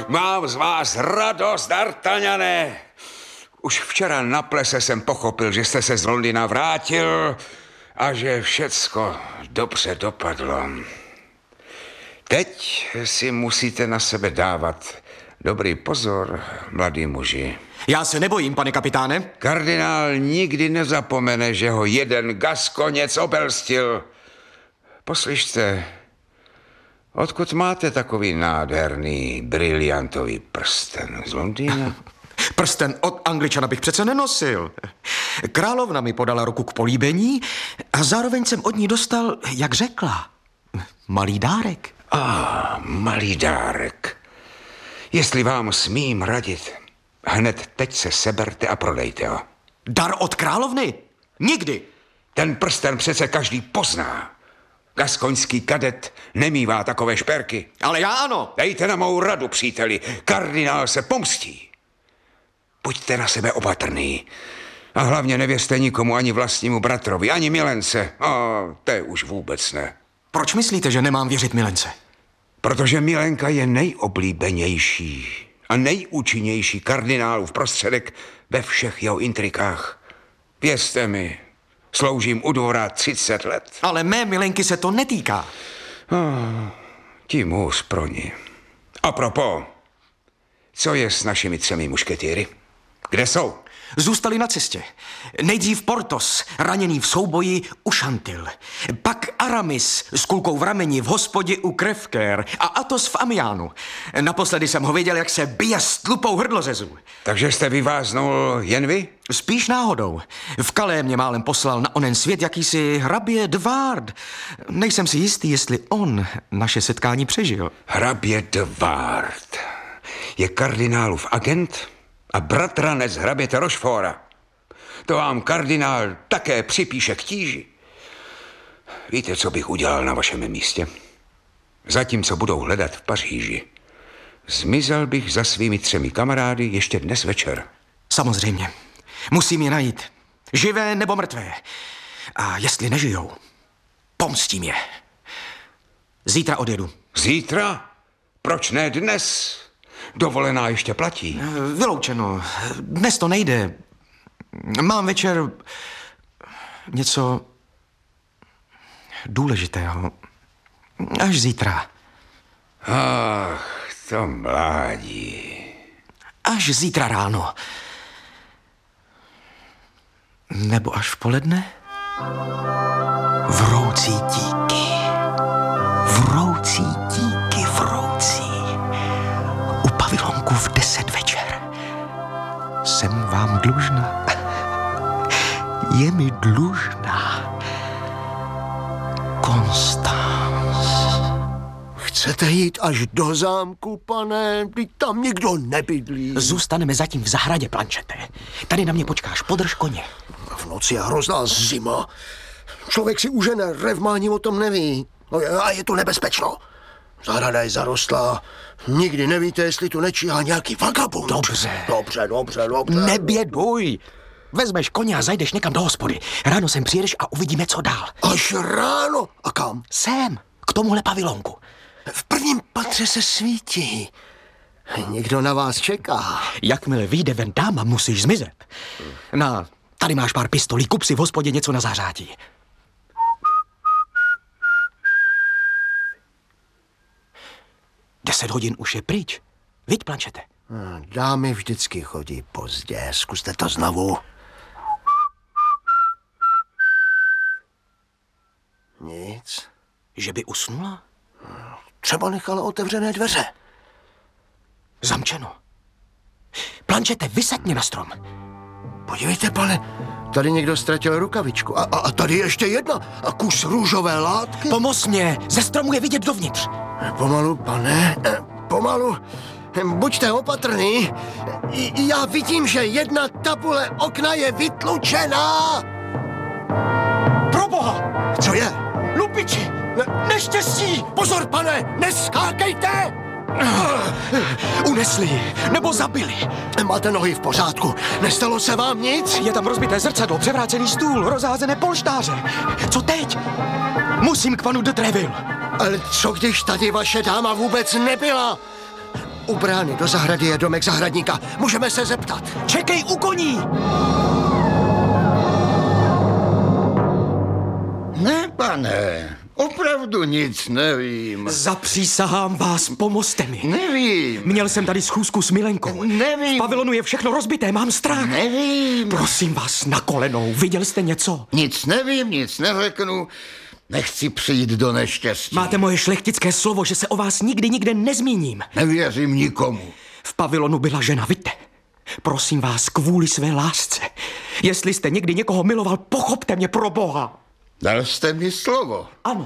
Mám z vás radost, D'Artagnane. Už včera na plese jsem pochopil, že jste se z Londýna vrátil a že všecko dobře dopadlo. Teď si musíte na sebe dávat dobrý pozor, mladý muži. Já se nebojím, pane kapitáne. Kardinál nikdy nezapomene, že ho jeden Gaskoněc obelstil. Poslyšte, odkud máte takový nádherný, briliantový prsten z Londýna? Prsten od Angličana bych přece nenosil. Královna mi podala ruku k políbení a zároveň jsem od ní dostal, jak řekla, malý dárek. Malý dárek. Jestli vám smím radit, hned teď se seberte a prodejte ho. Dar od královny? Nikdy. Ten prsten přece každý pozná. Gaskoňský kadet nemívá takové šperky. Ale já ano. Dejte na mou radu, příteli. Kardinál se pomstí. Buďte na sebe opatrný. A hlavně nevěřte nikomu, ani vlastnímu bratrovi, ani milence. To je už vůbec ne. Proč myslíte, že nemám věřit milence? Protože milenka je nejoblíbenější a nejúčinnější kardinálův prostředek ve všech jeho intrikách. Věřte mi, sloužím u dvora 30 let. Ale mé milenky se to netýká. Tím hůř pro ní. A propos, co je s našimi 3 mušketýry? Kde jsou? Zůstali na cestě. Nejdřív Portos, raněný v souboji u Šantil. Pak Aramis s kulkou v rameni v hospodě u Krevker a Athos v Amiánu. Naposledy jsem ho viděl, jak se bije s tlupou hrdlořezů. Takže jste vyváznul jen vy? Spíš náhodou. V Calais mě málem poslal na onen svět jakýsi hrabě de Ward. Nejsem si jistý, jestli on naše setkání přežil. Hrabě de Ward je kardinálův agent a bratranec hraběte Rochefora. To vám kardinál také připíše k tíži. Víte, co bych udělal na vašem místě? Zatímco budou hledat v Paříži, zmizel bych za svými 3 kamarády ještě dnes večer. Samozřejmě. Musím je najít. Živé nebo mrtvé. A jestli nežijou, pomstím je. Zítra odjedu. Zítra? Proč ne dnes? Dovolená ještě platí. Vyloučeno. Dnes to nejde. Mám večer něco důležitého. Až zítra. Ach, to mládí. Až zítra ráno. Nebo až v poledne? Vroucí díky. Vroucí díky, vroucí. U pavilonku v 10 večer. Jsem vám dlužná. Je mi dlužná. Constance. Chcete jít až do zámku, pane? Vždyť tam nikdo nebydlí. Zůstaneme zatím v zahradě, Planchete. Tady na mě počkáš, podrž koně. V noci je hrozná zima. Člověk si užene, revma ani o tom neví. A je to nebezpečno. Zahrada je zarostlá. Nikdy nevíte, jestli tu nečíhá nějaký vagabund. Dobře. Neběduj. Vezmeš koně a zajdeš někam do hospody. Ráno sem přijedeš a uvidíme, co dál. Až ráno? A kam? Sem, k tomuhle pavilonku. V prvním patře se svítí. Někdo na vás čeká. Jakmile vyjde ven dáma, musíš zmizet. Tady máš pár pistolí, kup si v hospodě něco na zářátí. Deset hodin už je pryč. Viď, Planchete? Dámy vždycky chodí pozdě. Zkuste to znovu. Nic. Že by usnula? Třeba nechala otevřené dveře. Zamčeno. Planchete, vysaď mě na strom. Podívejte, pane, tady někdo ztratil rukavičku. A tady ještě jedna. A kus růžové látky. Pomoz mě, ze stromu je vidět dovnitř. Pomalu, pane, pomalu. Buďte opatrný. Já vidím, že jedna tabule okna je vytlučená. Proboha! Co je? Lupiči! Neštěstí! Pozor, pane, neskákejte! Unesli ji, nebo zabili. Máte nohy v pořádku, nestalo se vám nic? Je tam rozbité zrcadlo, převrácený stůl, rozházené polštáře. Co teď? Musím k panu de Treville. Ale co když tady vaše dáma vůbec nebyla? U brány do zahrady je domek zahradníka. Můžeme se zeptat. Čekej u koní! Ne, pane, opravdu nic nevím. Zapřísahám vás, pomozte mi. Nevím. Měl jsem tady schůzku s Milenkou. Nevím. V pavilonu je všechno rozbité, mám strach. Nevím. Prosím vás, na kolenou, viděl jste něco? Nic nevím, nic neřeknu. Nechci přijít do neštěstí. Máte moje šlechtické slovo, že se o vás nikdy nikde nezmíním. Nevěřím nikomu. V pavilonu byla žena, vidíte? Prosím vás, kvůli své lásce. Jestli jste někdy někoho miloval, pochopte mě, pro Boha. Dal jste mi slovo. Ano.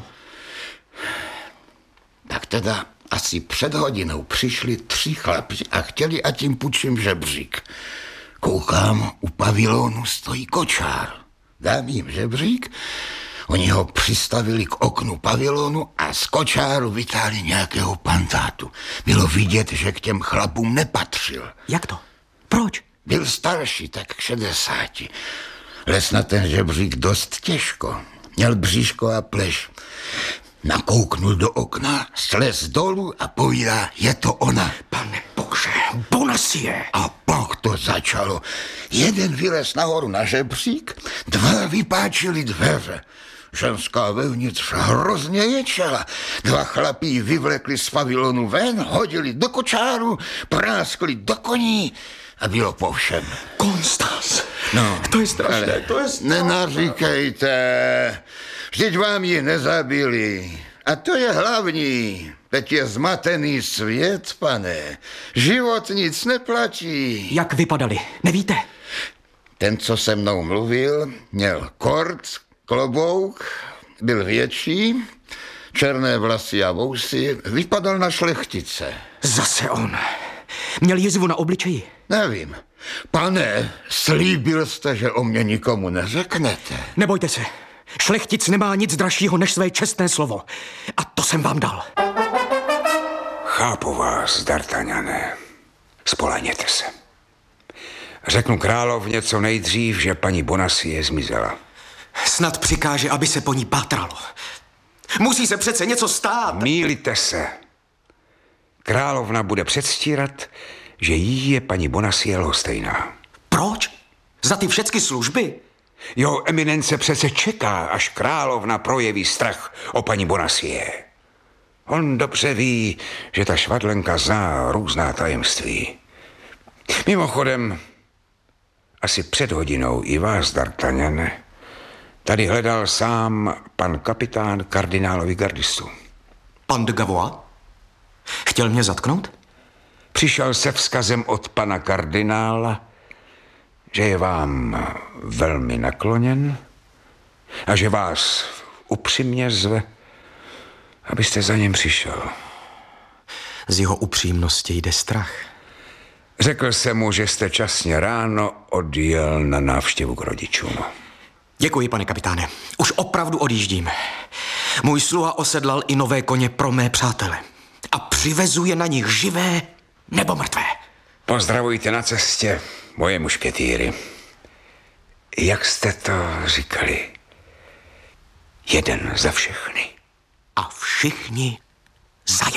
Tak teda asi před hodinou přišli 3 chlapi a chtěli, ať jim půjčím žebřík. Koukám, u pavilonu stojí kočár. Dám jim žebřík, oni ho přistavili k oknu pavilonu a z kočáru vytáhli nějakého pantátu. Bylo vidět, že k těm chlapům nepatřil. Jak to? Proč? Byl starší, tak k 60. Les na ten žebřík dost těžko. Měl bříško a pleš. Nakouknul do okna, slez dolů a povídá, je to ona. Pane Bože, Bonacieux. A pak to začalo. Jeden vylez nahoru na žebřík, 2 vypáčili dveře. Ženská vevnitř hrozně ječela. 2 chlapí ji vyvlekli z pavilonu ven, hodili do kočáru, práskli do koní a bylo po všem. Konstanc. No, To je strašné, ale to je strašné. Nenaříkejte, vždyť vám ji nezabili. A to je hlavní. Teď je zmatený svět, pane. Život nic neplatí. Jak vypadali, nevíte? Ten, co se mnou mluvil, měl kort, klobouk, byl větší, černé vlasy a vousy, vypadal na šlechtice. Zase on. Měl jizvu na obličeji. Nevím. Pane, slíbil jste, že o mě nikomu neřeknete. Nebojte se. Šlechtic nemá nic dražšího než své čestné slovo. A to jsem vám dal. Chápu vás, D'Artagnane. Spolehněte se. Řeknu královně co nejdřív, že paní Bonacieux zmizela. Snad přikáže, aby se po ní pátralo. Musí se přece něco stát. Mýlíte se. Královna bude předstírat, že jí je paní Bonacieux lhostejná. Proč? Za ty všechny služby? Jeho eminence přece čeká, až královna projeví strach o paní Bonacieux. On dobře ví, že ta švadlenka zná různá tajemství. Mimochodem, asi před hodinou i vás, D'Artagnane, tady hledal sám pan kapitán kardinálovi gardistu. Pan de Gavois? Chtěl mě zatknout? Přišel se vzkazem od pana kardinála, že je vám velmi nakloněn a že vás upřímně zve, abyste za ním přišel. Z jeho upřímnosti jde strach. Řekl jsem mu, že jste časně ráno odjel na návštěvu k rodičům. Děkuji, pane kapitáne. Už opravdu odjíždím. Můj sluha osedlal i nové koně pro mé přátele. A přivezuje na nich živé nebo mrtvé. Pozdravujte na cestě moje mušketýry. Jak jste to říkali? Jeden za všechny. A všichni za